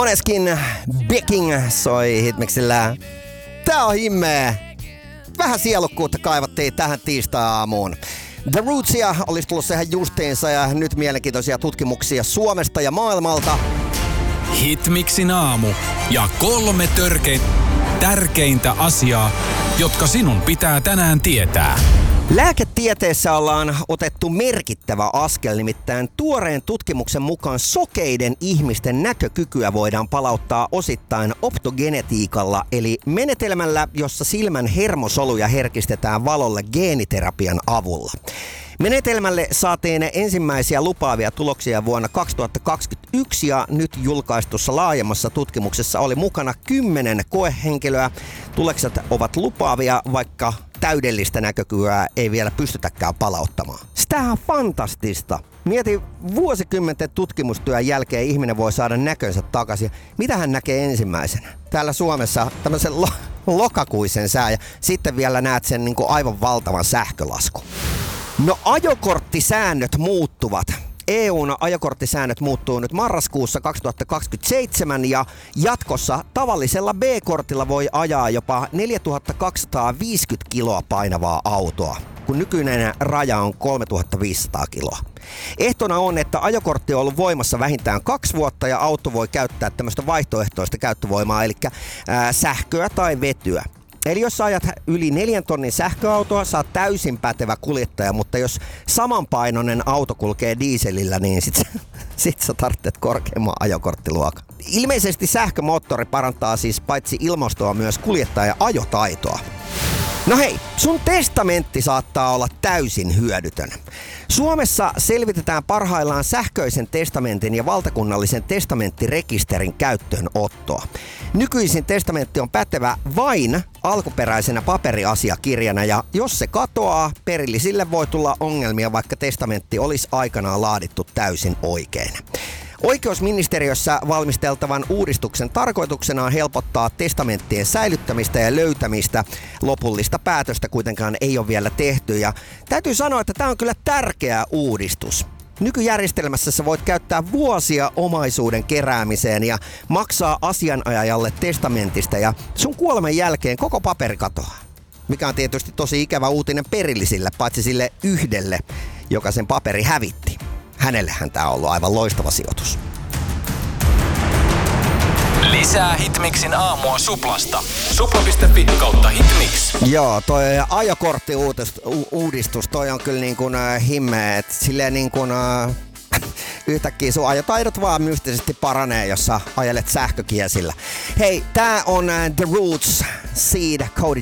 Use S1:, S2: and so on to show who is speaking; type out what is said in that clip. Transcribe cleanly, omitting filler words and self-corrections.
S1: Måneskin Baking soi Hitmixillä. Tää on himmeä. Vähän sielukkuutta kaivattiin tähän tiistai-aamuun. The Rootsia olisi tullut sehän justiinsa ja nyt mielenkiintoisia tutkimuksia Suomesta ja maailmalta.
S2: Hitmixin aamu ja 3 tärkeintä asiaa, jotka sinun pitää tänään tietää.
S1: Lääketieteessä ollaan otettu merkittävä askel, nimittäin tuoreen tutkimuksen mukaan sokeiden ihmisten näkökykyä voidaan palauttaa osittain optogenetiikalla, eli menetelmällä, jossa silmän hermosoluja herkistetään valolle geeniterapian avulla. Menetelmälle saatiin ensimmäisiä lupaavia tuloksia vuonna 2021 ja nyt julkaistussa laajemmassa tutkimuksessa oli mukana 10 koehenkilöä. Tulokset ovat lupaavia, vaikka täydellistä näkökykyä ei vielä pystytäkään palauttamaan. Sitähän on fantastista. Mieti, vuosikymmenten tutkimustyön jälkeen ihminen voi saada näkönsä takaisin. Mitä hän näkee ensimmäisenä? Täällä Suomessa tämmöisen lokakuisen sää ja sitten vielä näet sen niin kuin aivan valtavan sähkölaskun. No ajokorttisäännöt muuttuvat. EU:n ajokorttisäännöt muuttuu nyt marraskuussa 2027 ja jatkossa tavallisella B-kortilla voi ajaa jopa 4250 kiloa painavaa autoa, kun nykyinen raja on 3500 kiloa. Ehtona on, että ajokortti on ollut voimassa vähintään 2 vuotta ja auto voi käyttää tämmöistä vaihtoehtoista käyttövoimaa, eli sähköä tai vetyä. Eli jos sä ajat yli 4 tonnin sähköautoa, sä oot täysin pätevä kuljettaja, mutta jos samanpainoinen auto kulkee dieselillä, niin sit sä tarvitset korkeamman ajokorttiluokan. Ilmeisesti sähkömoottori parantaa siis paitsi ilmastoa myös kuljettajan ajotaitoa. No hei, sun testamentti saattaa olla täysin hyödytön. Suomessa selvitetään parhaillaan sähköisen testamentin ja valtakunnallisen testamenttirekisterin käyttöönottoa. Nykyisin testamentti on pätevä vain alkuperäisenä paperiasiakirjana ja jos se katoaa, perillisille voi tulla ongelmia, vaikka testamentti olisi aikanaan laadittu täysin oikein. Oikeusministeriössä valmisteltavan uudistuksen tarkoituksena on helpottaa testamenttien säilyttämistä ja löytämistä. Lopullista päätöstä kuitenkaan ei ole vielä tehty ja täytyy sanoa, että tämä on kyllä tärkeä uudistus. Nykyjärjestelmässä sä voit käyttää vuosia omaisuuden keräämiseen ja maksaa asianajajalle testamentista ja sun kuoleman jälkeen koko paperi katoaa. Mikä on tietysti tosi ikävä uutinen perillisille, paitsi sille yhdelle, joka sen paperi hävitti. Hänellehän tää on ollut aivan loistava sijoitus.
S2: Lisää Hitmixin aamua Suplasta. Supla.fi/Hitmix.
S1: Joo, toi ajokortti-uudistus, toi on kyllä niin kuin himmeä, että silleen niin kuin yhtäkkiä sun ajotaidot vaan mystisesti paranee, jos sä ajelet sähkökiesillä. Hei, tää on The Roots, Seed, Cody